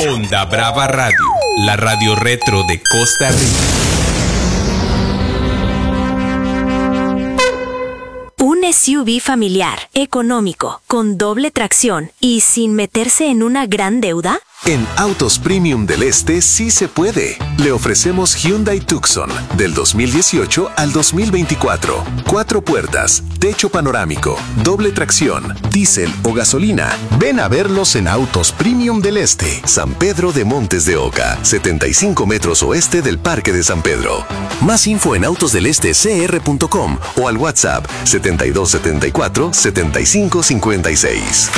Onda Brava Radio, la radio retro de Costa Rica. Un SUV familiar, económico, con doble tracción y sin meterse en una gran deuda. En Autos Premium del Este sí se puede. Le ofrecemos Hyundai Tucson del 2018 al 2024. 4 puertas, techo panorámico, doble tracción, diésel o gasolina. Ven a verlos en Autos Premium del Este. San Pedro de Montes de Oca, 75 metros oeste del Parque de San Pedro. Más info en autosdelestecr.com o al WhatsApp 7274 7556.